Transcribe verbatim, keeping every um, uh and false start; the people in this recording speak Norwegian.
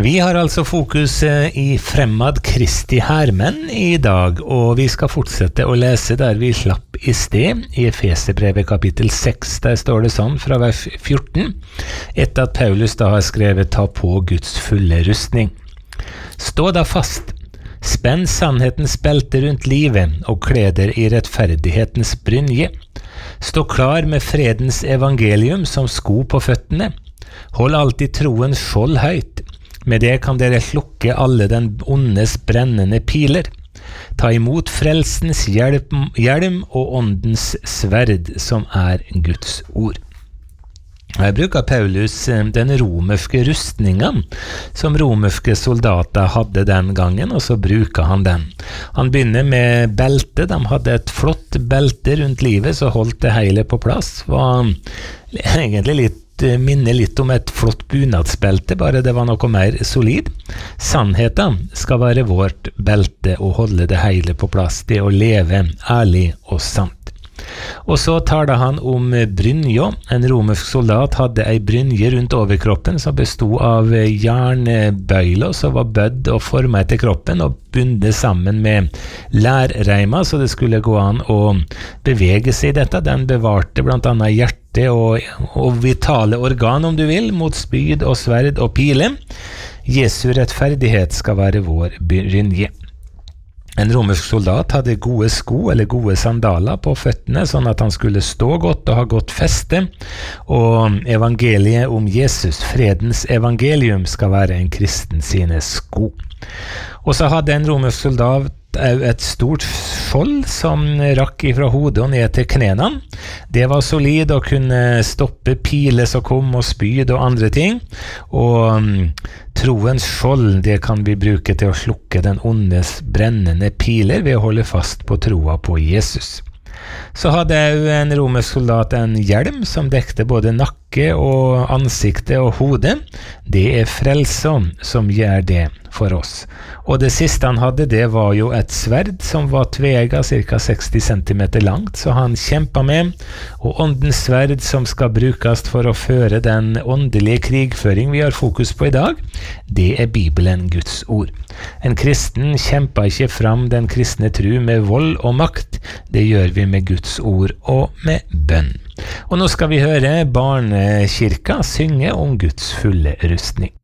Vi har altså fokus i Fremad Kristi Hermenn i dag, og vi skal fortsette å lese der vi slapp i sted, i Efeserbrevet kapittel seks. Der står det sånn fra vers fjorten, etter at Paulus da har skrevet «Ta på Guds fulle rustning». Stå da fast, spenn sannhetens belte rundt livet, og kleder i rettferdighetens brynje. Stå klar med fredens evangelium som sko på føttene. Hold alltid troens skjold høyt. Med det kan dere slukke alle den ondes brennende piler. Ta imot frelsens hjelm, hjelm og åndens sverd, som er Guds ord. Her bruker Paulus den romerske rustningen som romerske soldater hadde den gangen, og så bruker han den. Han begynner med belte. De hadde et flott belte rundt livet, så holdt det hele på plass. Var egentlig litt minner litt om et flott bunadsbelte, bare det var noe mer solid. Sannheten skal være vårt belte og holde det hele på plass, det å leve ærlig og sant. Og så taler han om brynja. En romersk soldat hadde ei brynje rundt overkroppen som bestod av jernbøyler som var bødd og formet etter kroppen og bundet sammen med lærreimer, så det skulle gå an å bevege seg i dette. Den bevarte blant annet hjerte og, og vitale organ, om du vil, mot spyd og sverd og pile. Jesu rettferdighet skal være vår brynje. En romersk soldat hadde gode sko eller gode sandaler på føttene, sånn at han skulle stå godt og ha godt feste, og evangeliet om Jesus, fredens evangelium, skal være en kristen sine sko. Og så hadde en romersk soldat et stort skjold som rakk ifra hodet og ned til knene. Det var solid og kunne stoppe piler som kom, og spyd og andre ting. Og um, troens skjold, det kan vi bruke til å slukke den ondes brennende piler ved å holde fast på troa på Jesus. Så hadde en romersk soldat en hjelm som dekte både nakke og ansiktet og hodet. Det er frelsom som gjør det for oss. Og det siste han hadde, det var jo et sverd som var tvega, cirka seksti centimeter langt, så han kjempet med, og åndens sverd som skal brukes for å føre den åndelige krigføring vi har fokus på i dag, det er Bibelen, Guds ord. En kristen kjemper ikke fram den kristne tro med vold og makt, det gjør vi med Guds ord og med bønn. Og nå skal vi høre barnekirka synge om Guds fulle rustning.